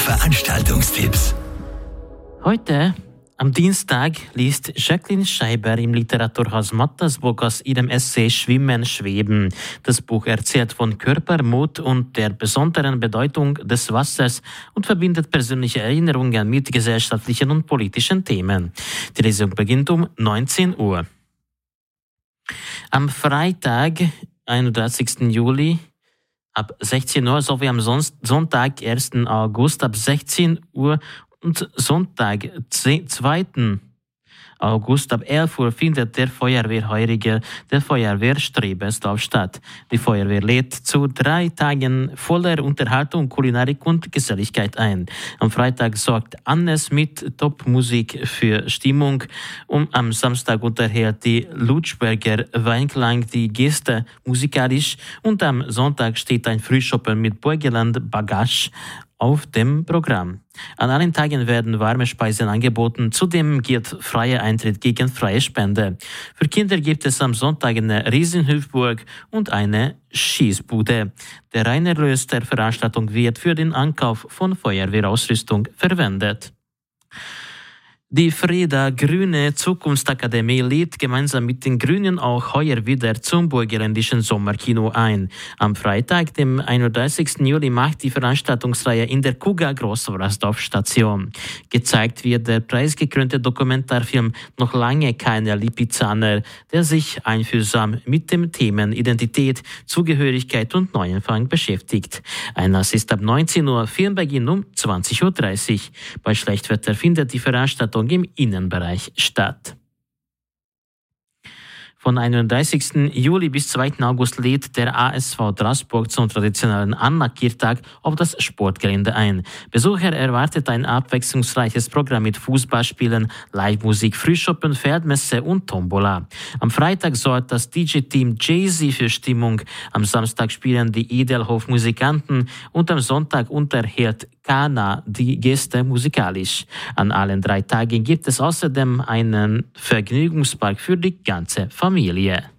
Veranstaltungstipps. Heute, am Dienstag, liest Jacqueline Scheiber im Literaturhaus Mattersburg aus ihrem Essay Schwimmen, Schweben. Das Buch erzählt von Körpermut und der besonderen Bedeutung des Wassers und verbindet persönliche Erinnerungen mit gesellschaftlichen und politischen Themen. Die Lesung beginnt um 19 Uhr. Am Freitag, 31. Juli, ab 16 Uhr sowie am Sonntag, 1. August, ab 16 Uhr und Sonntag, 2. August ab 11 Uhr findet der Feuerwehrheurige der Feuerwehr Strebersdorf statt. Die Feuerwehr lädt zu 3 Tagen voller Unterhaltung, Kulinarik und Geselligkeit ein. Am Freitag sorgt Annes mit Top-Musik für Stimmung und am Samstag unterhält die Lutschberger Weinklang die Gäste musikalisch und am Sonntag steht ein Frühschoppen mit Burgenland Bagage auf dem Programm. An allen Tagen werden warme Speisen angeboten. Zudem gilt freier Eintritt gegen freie Spende. Für Kinder gibt es am Sonntag eine Riesenhüpfburg und eine Schießbude. Der Reinerlös der Veranstaltung wird für den Ankauf von Feuerwehrausrüstung verwendet. Die Freda Grüne Zukunftsakademie lädt gemeinsam mit den Grünen auch heuer wieder zum burgenländischen Sommerkino ein. Am Freitag, dem 31. Juli, macht die Veranstaltungsreihe in der Kuga Großwrasdorf Station. Gezeigt wird der preisgekrönte Dokumentarfilm Noch lange keine Lipizzaner, der sich einfühlsam mit den Themen Identität, Zugehörigkeit und Neuanfang beschäftigt. Einlass ist ab 19 Uhr, Filmbeginn um 20.30 Uhr. Bei Schlechtwetter findet die Veranstaltung im Innenbereich statt. Von 31. Juli bis 2. August lädt der ASV Straßburg zum traditionellen Anna-Kirtag auf das Sportgelände ein. Besucher erwartet ein abwechslungsreiches Programm mit Fußballspielen, Live-Musik, Frühschoppen, Pferdmesse und Tombola. Am Freitag sorgt das DJ-Team Jay-Z für Stimmung, am Samstag spielen die Edelhof-Musikanten und am Sonntag unterhält Kana die Gäste musikalisch. An allen 3 Tagen gibt es außerdem einen Vergnügungspark für die ganze Familie.